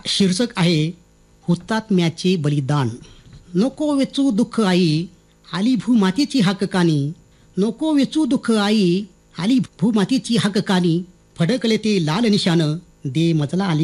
शीर्षक आहे हुतात्म्याचे बलिदान. नको वेचू दुःख आई, आली भूमातेची हाक कानी. नको वेचू दुःख आई, आली भूमातेची हाक कानी. फडकले ते लाल निशान, दे मजला आली